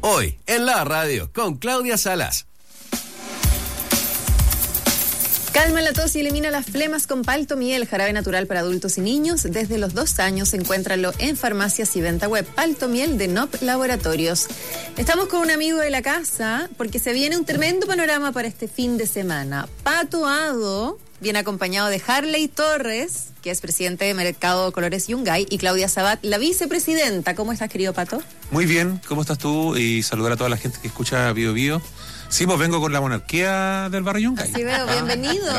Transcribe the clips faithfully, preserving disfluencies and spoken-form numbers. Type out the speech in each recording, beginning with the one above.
Hoy, en la radio, con Claudia Salas. Calma la tos y elimina las flemas con Paltomiel, jarabe natural para adultos y niños. Desde los dos años, encuéntralo en farmacias y venta web. Paltomiel de N O P Laboratorios. Estamos con un amigo de la casa porque se viene un tremendo panorama para este fin de semana. Pato Ado viene acompañado de Harley Torres, que es presidente de Mercado Colores Yungay, y Claudia Sabat, la vicepresidenta. ¿Cómo estás, querido Pato? Muy bien, ¿cómo estás tú? Y saludar a toda la gente que escucha Bio Bio. Sí, pues vengo con la monarquía del barrio Yungay. Así veo, bienvenidos.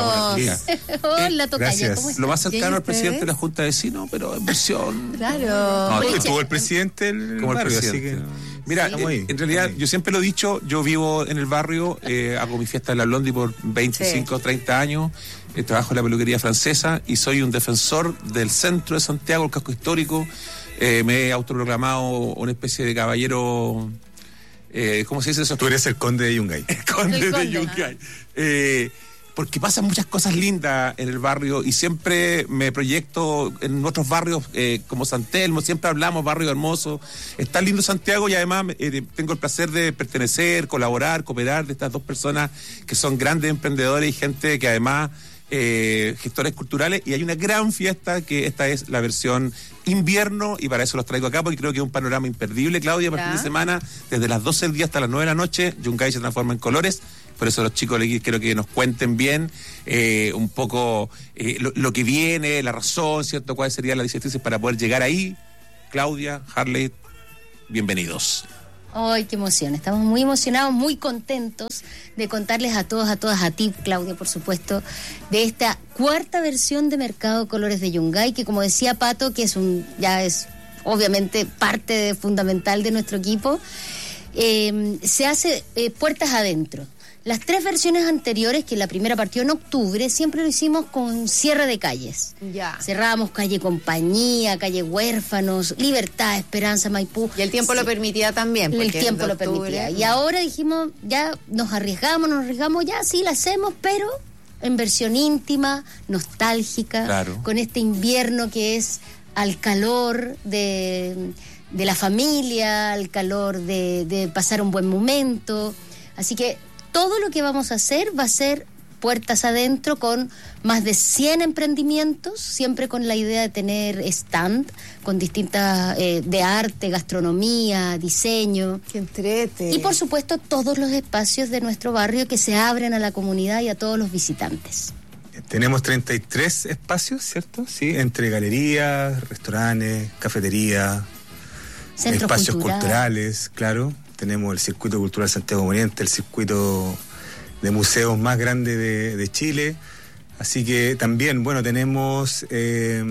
Hola, tocaya, ¿cómo estás? Lo más cercano al presidente de la Junta de Vecinos, pero en versión... Claro. No, estuvo el presidente el como barrio, el presidente. así que... Mira, sí, en, ahí, en realidad, ahí. yo siempre lo he dicho, yo vivo en el barrio, eh, hago mi fiesta en la Blondie por veinticinco, sí. treinta años, eh, trabajo en la peluquería francesa y soy un defensor del centro de Santiago, el casco histórico. Eh, me he autoproclamado una especie de caballero... Eh, ¿Cómo se dice eso? Tú eres el conde de Yungay. El conde, el conde de Yungay. Eh, porque pasan muchas cosas lindas en el barrio y siempre me proyecto en otros barrios eh, como San Telmo, siempre hablamos barrio hermoso. Está lindo Santiago y además eh, tengo el placer de pertenecer, colaborar, cooperar de estas dos personas que son grandes emprendedores y gente que además... Eh, gestores culturales, y hay una gran fiesta que esta es la versión invierno y para eso los traigo acá porque creo que es un panorama imperdible, Claudia, para el fin de semana, desde las doce del día hasta las nueve de la noche, Yungay se transforma en colores. Por eso los chicos les quiero que nos cuenten bien eh, un poco eh, lo, lo que viene, la razón, ¿cierto? Cuáles serían las directrices para poder llegar ahí. Claudia, Harley, bienvenidos. ¡Ay, qué emoción! Estamos muy emocionados, muy contentos de contarles a todos, a todas, a ti, Claudia, por supuesto, de esta cuarta versión de Mercado Colores de Yungay, que como decía Pato, que es un ya es obviamente parte de, fundamental de nuestro equipo, eh, se hace eh, puertas adentro. Las tres versiones anteriores, que la primera partió en octubre, siempre lo hicimos con cierre de calles. Ya. Cerrábamos calle Compañía, calle Huérfanos, Libertad, Esperanza, Maipú. Y el tiempo sí. lo permitía también. El tiempo lo permitía. Y ahora dijimos, ya nos arriesgamos, nos arriesgamos, ya sí la hacemos, pero en versión íntima, nostálgica, claro. con este invierno que es al calor de, de la familia, al calor de, de pasar un buen momento. Así que todo lo que vamos a hacer va a ser puertas adentro con más de cien emprendimientos, siempre con la idea de tener stand con distintas eh, de arte, gastronomía, diseño. ¡Qué entrete! Y por supuesto todos los espacios de nuestro barrio que se abren a la comunidad y a todos los visitantes. Tenemos treinta y tres espacios, ¿cierto? Sí, entre galerías, restaurantes, cafeterías, Centros espacios cultural. culturales, claro. Tenemos el Circuito Cultural Santiago Moriente, el circuito de museos más grande de, de Chile. Así que también, bueno, tenemos, eh,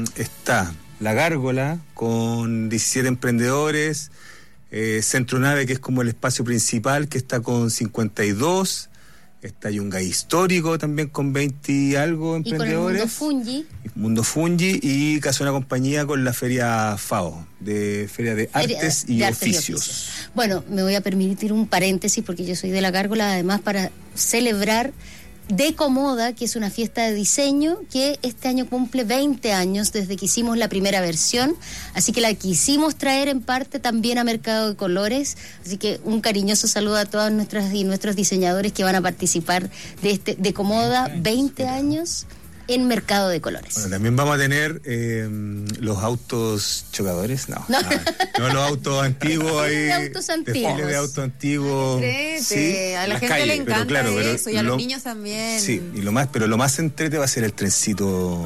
está La Gárgola con diecisiete emprendedores, eh, Centro Nave, que es como el espacio principal, que está con cincuenta y dos, está Yungay Histórico también con veinte y algo emprendedores. Y con el Mundo Fungi. Mundo Fungi y Casa Una Compañía con la Feria FAO, de Feria de Artes, Feria, y, de artes oficios. y Oficios. Bueno, me voy a permitir un paréntesis porque yo soy de La Gárgola, además para celebrar Decomoda, que es una fiesta de diseño que este año cumple veinte años desde que hicimos la primera versión, así que la quisimos traer en parte también a Mercado de Colores, así que un cariñoso saludo a todas nuestras y nuestros diseñadores que van a participar de este Decomoda veinte años en Mercado de Colores. Bueno, también vamos a tener eh, los autos chocadores, no, no, no los autos antiguos ahí, de autos antiguos, de autos antiguos, sí, a la gente calles, le encanta claro, eso y a lo, los niños también. Sí, y lo más, pero lo más entrete va a ser el trencito.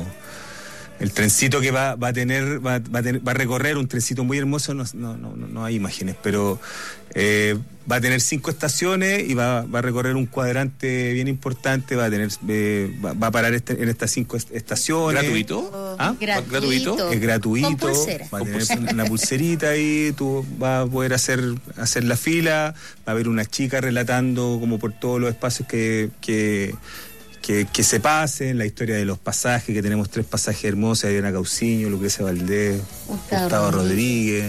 El trencito que va, va a tener, va, va a tener, va a recorrer un trencito muy hermoso, no, no, no, no hay imágenes, pero eh, va a tener cinco estaciones y va, va a recorrer un cuadrante bien importante, va a tener, eh, va, va a parar este, en estas cinco estaciones. ¿Gratuito? ¿Ah? Gratuito. ¿Gratuito? Es gratuito. Con pulsera. Va a tener una pulserita ahí, tú vas a poder hacer, hacer la fila, va a haber una chica relatando como por todos los espacios que, que Que, que se pasen, la historia de los pasajes, que tenemos tres pasajes hermosos, Adriana Cauciño, Lucrecia Valdés, Gustavo, Gustavo Rodríguez.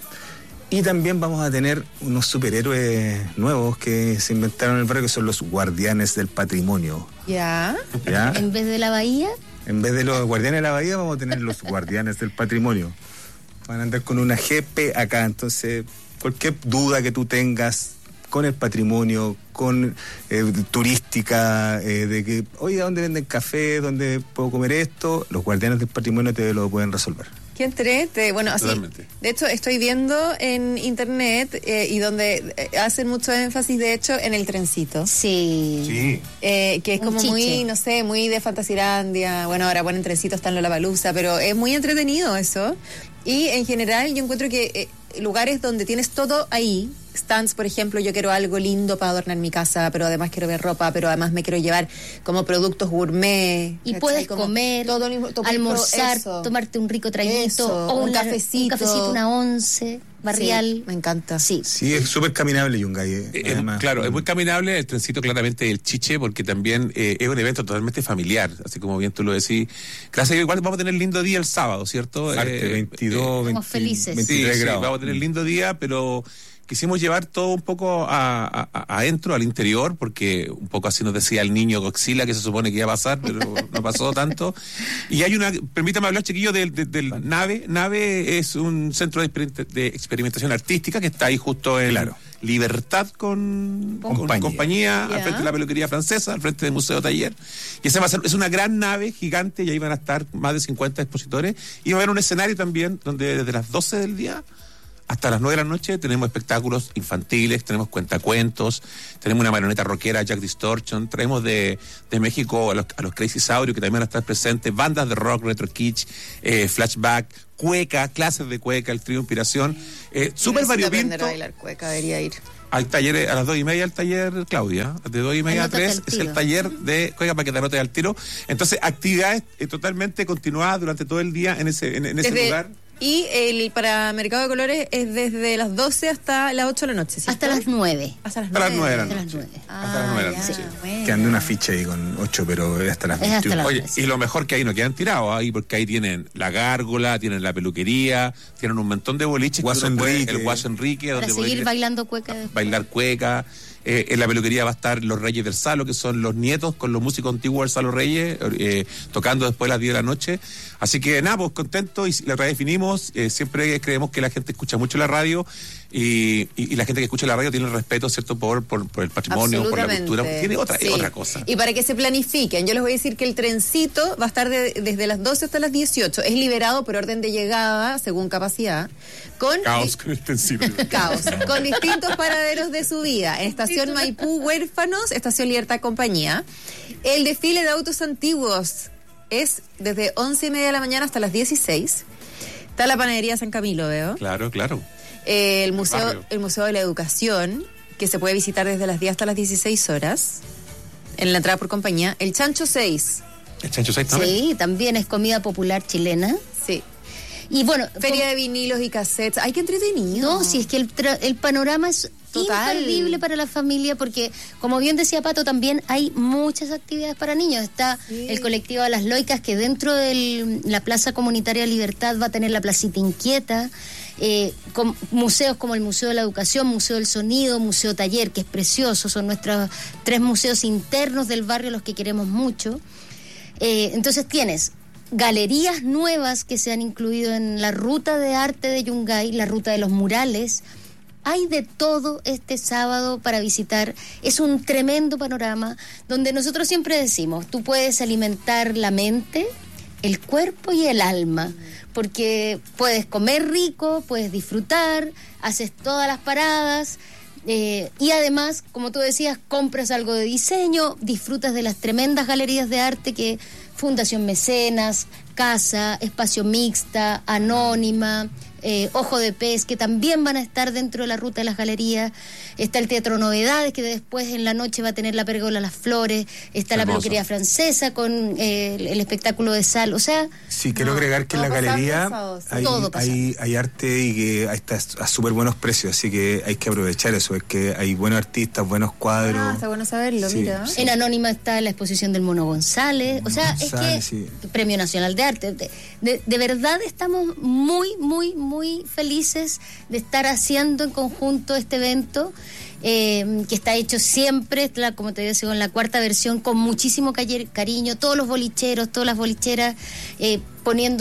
Y también vamos a tener unos superhéroes nuevos que se inventaron en el barrio, que son los guardianes del patrimonio. Ya. ¿Ya? En vez de la bahía, En vez de los guardianes de la bahía, vamos a tener los guardianes del patrimonio. van a andar con una G P acá, entonces cualquier duda que tú tengas con el patrimonio, con eh, turística, eh, de que, oye, ¿dónde venden café? ¿Dónde puedo comer esto? Los guardianes del patrimonio te lo pueden resolver. Qué entrete. Bueno, así, Totalmente. de hecho, estoy viendo en internet eh, y donde eh, hacen mucho énfasis, de hecho, en el trencito. Sí. Sí. Eh, que es Un como chiche. muy, no sé, muy de Fantasilandia. Bueno, ahora ponen trencito, está en Lollapalooza, pero es muy entretenido eso. Y en general yo encuentro que eh, lugares donde tienes todo ahí, stands, por ejemplo, yo quiero algo lindo para adornar mi casa, pero además quiero ver ropa, pero además me quiero llevar como productos gourmet. Y ¿cachai? puedes Como comer, todo, lo- todo- almorzar, eso. tomarte un rico traguito, Eso, o un una- cafecito. un cafecito, una once, barrial. Sí, me encanta. Sí. Sí, es súper caminable Yungay. eh, Eh, además. claro, es muy caminable, el trencito claramente el chiche, porque también eh, es un evento totalmente familiar, así como bien tú lo decís. Gracias a Dios, igual vamos a tener lindo día el sábado, ¿cierto? Arte, Eh, veintidós, Estamos veinte, felices. Sí, veintitrés sí, grados. vamos a tener lindo día, pero quisimos llevar todo un poco a, a- a- adentro, al interior, porque un poco así nos decía el niño Godzilla que se supone que iba a pasar, pero no pasó tanto. Y hay una, permítame hablar, chiquillo, del, del, del Nave. Nave es un centro de, experimenta- de experimentación artística que está ahí justo en Claro. Libertad con, con Compañía. compañía, Ya. al frente de la peluquería francesa, al frente del Museo Taller. Y esa va a ser, es una gran nave gigante y ahí van a estar más de cincuenta expositores. Y va a haber un escenario también donde desde las doce del día hasta las nueve de la noche tenemos espectáculos infantiles, tenemos cuentacuentos, tenemos una marioneta rockera, Jack Distortion, traemos de, de México a los, a los Crazy Saurios que también van a estar presentes, bandas de rock, retro kitsch, eh, flashback, cueca, clases de cueca, el trío Inspiración, eh, súper Necesito aprender variopinto. a bailar cueca, debería ir. Hay talleres a las dos y media el taller, Claudia. De dos y media a Anótate tres al es tiro. el taller de Juega para que te anotes al tiro. Entonces, actividades eh, totalmente continuadas durante todo el día en ese, en, en ese Desde- lugar. Y el para Mercado de Colores es desde las doce hasta las ocho de la noche, ¿cierto? Hasta las nueve. Hasta las Hasta las nueve de la Hasta las noche. nueve. Hasta las nueve de la Ah, noche. ya, bueno. Que ande una ficha ahí con ocho, pero es hasta las Es hasta veintiuno. las- Oye, sí. y lo mejor que ahí no quedan tirados ahí, porque ahí tienen la gárgola, tienen la peluquería, tienen un montón de boliches. que Guaso uno puede- Enrique. El Guaso Enrique, Para donde seguir puede ir- bailando cueca después. bailar cueca. Eh, en la peluquería va a estar los Reyes del Salo, que son los nietos con los músicos antiguos del Salo Reyes, eh, tocando después de las diez de la noche. Así que nada, pues contentos y la redefinimos. Eh, siempre creemos que la gente escucha mucho la radio y, y- y la gente que escucha la radio tiene respeto, ¿cierto?, por, por, por el patrimonio, por la Absolutamente. cultura. Tiene otra, Sí. otra cosa. Y para que se planifiquen, yo les voy a decir que el trencito va a estar de- desde las doce hasta las dieciocho. Es liberado por orden de llegada, según capacidad, con Caos con el tensible. caos, con distintos paraderos de subida. En Estación Maipú, Huérfanos, Estación Libertad, Compañía. El desfile de autos antiguos es desde once y media de la mañana hasta las dieciséis. Está la panadería San Camilo, veo. Claro, claro. Eh, el museo, barrio. el Museo de la Educación, que se puede visitar desde las diez hasta las dieciséis horas. En la entrada por compañía. El Chancho seis. El Chancho seis también. Sí, también es comida popular chilena. Sí. Y bueno, Feria como- de vinilos y cassettes. ¡Ay, qué entretenido! No, si es que el, tra- el panorama es Total. imperdible para la familia porque, como bien decía Pato, también hay muchas actividades para niños. Está Sí. el colectivo de las Loicas, que dentro de la Plaza Comunitaria Libertad va a tener la Placita Inquieta, eh, con museos como el Museo de la Educación, Museo del Sonido, Museo Taller, que es precioso, son nuestros tres museos internos del barrio los que queremos mucho. Eh, entonces tienes galerías nuevas que se han incluido en la ruta de arte de Yungay, la ruta de los murales. Hay de todo este sábado para visitar. Es un tremendo panorama donde nosotros siempre decimos, tú puedes alimentar la mente, el cuerpo y el alma, porque puedes comer rico, puedes disfrutar, haces todas las paradas. Eh, y además, como tú decías, compras algo de diseño, disfrutas de las tremendas galerías de arte que Fundación Mecenas, Casa, Espacio Mixta, Anónima, eh, Ojo de Pez, que también van a estar dentro de la ruta de las galerías. Está el Teatro Novedades, que después en la noche va a tener la Pérgola Las Flores. Está la Hermoso. Peluquería Francesa con eh, el, el espectáculo de sal. O sea, Sí, quiero No, agregar que en la todo galería pasado, sí. hay, Todo pasado. hay, hay arte y que ahí está a súper buenos precios, así que hay que aprovechar eso, es que hay buenos artistas, buenos cuadros. Ah, está bueno saberlo, Sí, mira. sí. en Anónima está la exposición del Mono González. O sea, González, es que sí. Premio Nacional de Arte. De, de- de verdad estamos muy, muy, muy felices de estar haciendo en conjunto este evento. Eh, que está hecho siempre, la- como te decía, en la cuarta versión, con muchísimo calle- cariño, todos los bolicheros, todas las bolicheras, eh, poniéndole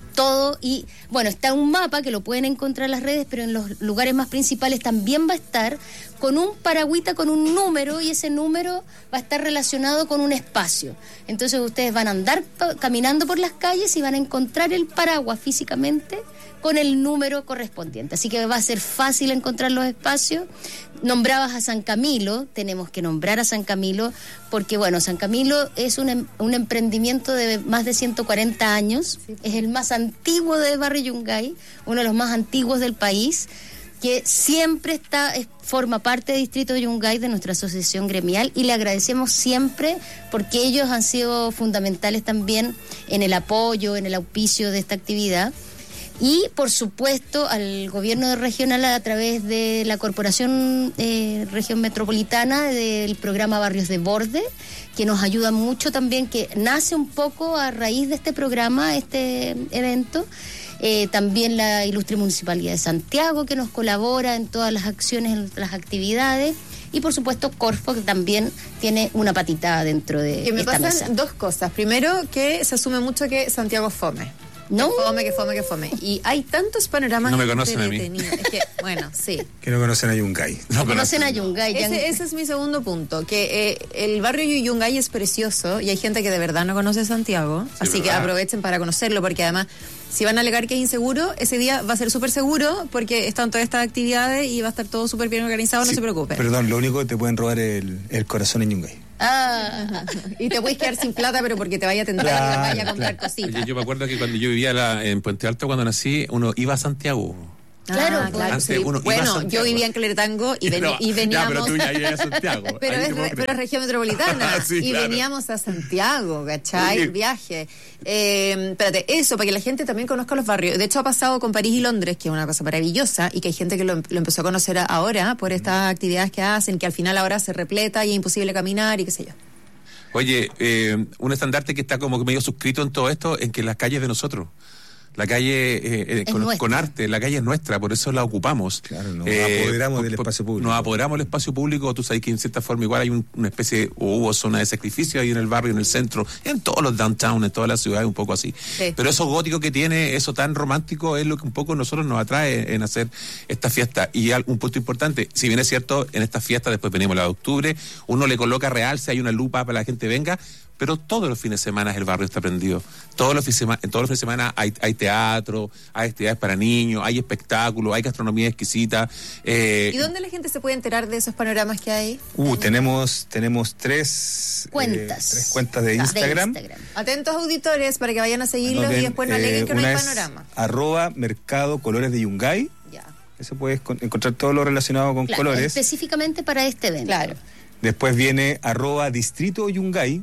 todo. Y bueno, está un mapa que lo pueden encontrar en las redes, pero en los lugares más principales también va a estar con un paragüita, con un número, y ese número va a estar relacionado con un espacio. Entonces ustedes van a andar pa- caminando por las calles y van a encontrar el paraguas físicamente con el número correspondiente. Así que va a ser fácil encontrar los espacios. Nombrabas a San Camilo, tenemos que nombrar a San Camilo, porque bueno, San Camilo es un, em- un emprendimiento de más de ciento cuarenta años, sí. Es el más antiguo de Barrio Yungay, uno de los más antiguos del país, que siempre está, es, forma parte del Distrito de Yungay, de nuestra asociación gremial, y le agradecemos siempre porque ellos han sido fundamentales también en el apoyo, en el auspicio de esta actividad. Y, por supuesto, al gobierno regional a través de la Corporación eh, Región Metropolitana del programa Barrios de Borde, que nos ayuda mucho también, que nace un poco a raíz de este programa, este evento. Eh, también la Ilustre Municipalidad de Santiago, que nos colabora en todas las acciones, en las actividades. Y, por supuesto, Corfo, que también tiene una patita dentro de que me esta pasan mesa. Dos cosas. Primero, que se asume mucho que Santiago es fome. No. Que fome, que fome, que fome. Y hay tantos panoramas. No me conocen a mí. Es que, bueno, sí. Que no conocen a Yungay. No conocen a Yungay. ya- Ese, ese es mi segundo punto, que eh, el barrio Yungay es precioso y hay gente que de verdad no conoce Santiago, Sí, así que verdad. aprovechen para conocerlo, porque además, si van a alegar que es inseguro, ese día va a ser súper seguro porque están todas estas actividades y va a estar todo súper bien organizado, no Sí, se preocupen. Perdón, lo único que te pueden robar es el, el corazón en Yungay. Ah, Y te puedes quedar sin plata, pero porque te vaya a tentar Claro, y te vaya a comprar claro. cositas. Oye, yo me acuerdo que cuando yo vivía la- en Puente Alto, cuando nací, uno iba a Santiago. Claro, Ah, claro. antes Sí. uno iba a Bueno, Santiago. yo vivía en Cleretango y, veni- No, y veníamos. Ya, pero tú ya ibas a Santiago. Pero Ahí es, te puedo re- pero creer. es región metropolitana. Sí, y claro. veníamos a Santiago, ¿cachai? Oye. Viaje. Eh, espérate, eso, para que la gente también conozca los barrios. De hecho, ha pasado con París y Londres, que es una cosa maravillosa, y que hay gente que lo, lo empezó a conocer a- ahora por estas actividades que hacen, que al final ahora se repleta y es imposible caminar y qué sé yo. Oye, eh, un estandarte que está como medio suscrito en todo esto, en que las calles de nosotros. La calle eh, eh, Es con, nuestra. con arte, la calle es nuestra, por eso la ocupamos. Claro, nos apoderamos del espacio público. Nos apoderamos del espacio público, tú sabes que en cierta forma igual hay un- una especie, o hubo zona de sacrificio ahí en el barrio, en el centro, en todos los downtown, en todas las ciudades, un poco así. Sí. Pero eso gótico que tiene, eso tan romántico, es lo que un poco nosotros nos atrae en hacer esta fiesta. Y al- un punto importante, si bien es cierto, en esta fiesta, después venimos la de octubre, uno le coloca realce, hay una lupa para que la gente venga, pero todos los fines de semana el barrio está prendido. Todos los fines de semana, todos los fines de semana hay, hay teatro, hay actividades para niños, hay espectáculos, hay gastronomía exquisita. Eh, ¿Y dónde la gente se puede enterar de esos panoramas que hay? Uh, tenemos, tenemos tres eh, Cuentas. tres cuentas de de Instagram. Instagram. Atentos auditores para que vayan a seguirlos Anoten, y después no aleguen eh, que no una hay es panorama. Arroba Mercado Colores de Yungay. Ya. Eso puedes con- encontrar todo lo relacionado con Claro, colores. específicamente para este evento. Claro. Después viene arroba Distrito Yungay,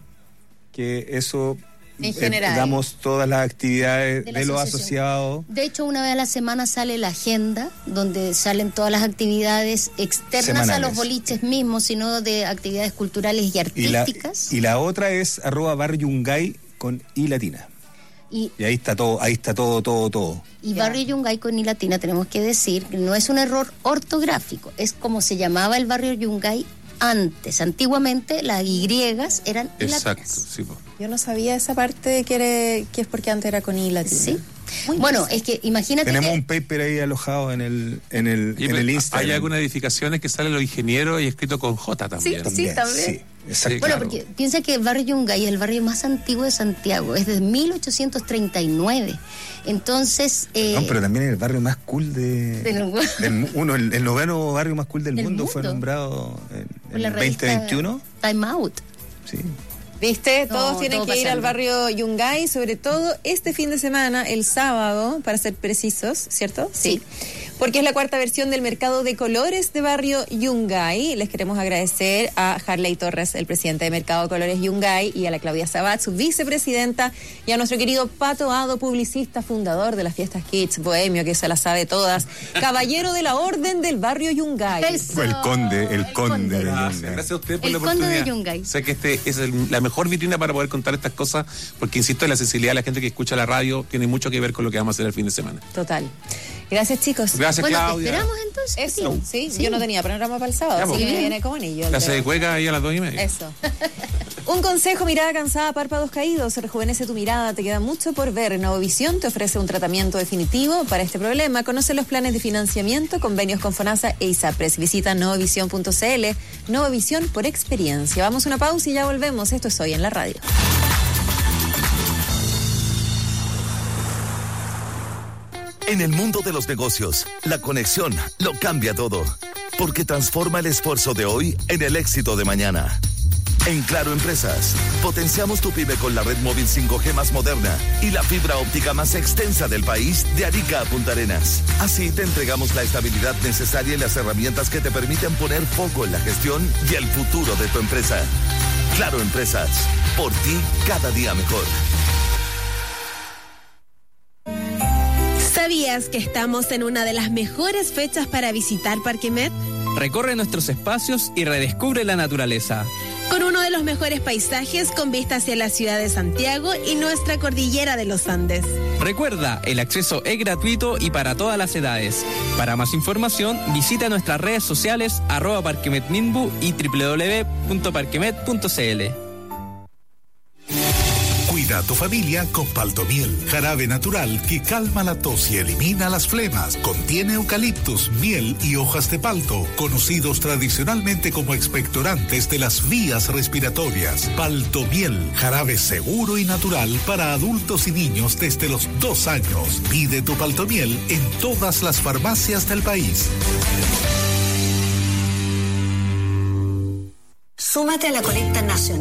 que eso En eh, general. damos todas las actividades De de, la los asociación. asociados. De hecho, una vez a la semana sale la agenda, donde salen todas las actividades externas Semanales. a los boliches mismos, sino de actividades culturales y Y la, artísticas. y la otra es arroba Barrio Yungay con I latina. Y, Y ahí está todo, ahí está todo, todo, todo. y Ya. Barrio Yungay con I latina, tenemos que decir, que no es un error ortográfico, es como se llamaba el Barrio Yungay antes. Antiguamente las Y eran I exacto, latinas. sí, po. Yo no sabía esa parte de que, era- que es porque antes era con I latina. Sí. Muy Bueno, interesante. es que imagínate Tenemos que un paper ahí alojado en el, en el, Oye, en pero el Instagram. hay algunas edificaciones que salen los ingenieros y escrito con J también. Sí, también. Sí, exacto. Bueno, claro. porque piensa que el barrio Yungay es el barrio más antiguo de Santiago, es de mil ochocientos treinta y nueve. Entonces, eh, No, pero también es el barrio más cool de, Del- del mu- uno, el, el noveno barrio más cool del, Del mundo, mundo. fue nombrado en, por en la el revista veinte veintiuno. Time Out. Sí. ¿Viste? No, Todos tienen todo que ir al pasando. barrio Yungay, sobre todo este fin de semana, el sábado, para ser precisos, ¿cierto? Sí. Porque es la cuarta versión del mercado de colores de barrio Yungay. Les queremos agradecer a Harley Torres, el presidente de Mercado de Colores Yungay, y a la Claudia Sabat, su vicepresidenta, y a nuestro querido Pato Ado, publicista, fundador de las fiestas Kids, bohemio, que se las sabe todas, caballero de la orden del barrio Yungay. Eso. El conde, el, El conde. conde. de Gracias, Yungay. gracias a usted por El la conde oportunidad. de Yungay. Sé que este es el- la mejor vitrina para poder contar estas cosas, porque insisto, en la sensibilidad de la gente que escucha la radio tiene mucho que ver con lo que vamos a hacer el fin de semana. Total. Gracias, chicos. Gracias, Bueno, ¿te Claudia. esperamos entonces? Eso, sí, yo no tenía panorama para el sábado, Ya, así pues. que me viene como anillo. el Clase dedo. de cueca ahí a las dos y media. Eso. Un consejo, mirada cansada, párpados caídos, rejuvenece tu mirada, te queda mucho por ver. Novovisión te ofrece un tratamiento definitivo para este problema. Conoce los planes de financiamiento, convenios con FONASA e ISAPRES. Visita novovisión punto c l. Novovisión por experiencia. Vamos a una pausa y ya volvemos. Esto es Hoy en la Radio. En el mundo de los negocios, la conexión lo cambia todo, porque transforma el esfuerzo de hoy en el éxito de mañana. En Claro Empresas, potenciamos tu pyme con la red móvil cinco G más moderna y la fibra óptica más extensa del país, de Arica a Punta Arenas. Así te entregamos la estabilidad necesaria y las herramientas que te permiten poner foco en la gestión y el futuro de tu empresa. Claro Empresas, por ti cada día mejor. ¿Sabías que estamos en una de las mejores fechas para visitar Parque Met? Recorre nuestros espacios y redescubre la naturaleza. Con uno de los mejores paisajes con vista hacia la ciudad de Santiago y nuestra cordillera de los Andes. Recuerda, el acceso es gratuito y para todas las edades. Para más información, visita nuestras redes sociales arroba parquemetminbu y doble u doble u doble u punto parquemet punto c l. Cuida a tu familia con Paltomiel, jarabe natural que calma la tos y elimina las flemas. Contiene eucaliptus, miel y hojas de palto, conocidos tradicionalmente como expectorantes de las vías respiratorias. Paltomiel, jarabe seguro y natural para adultos y niños desde los dos años. Pide tu Paltomiel en todas las farmacias del país. Súmate a la colecta nacional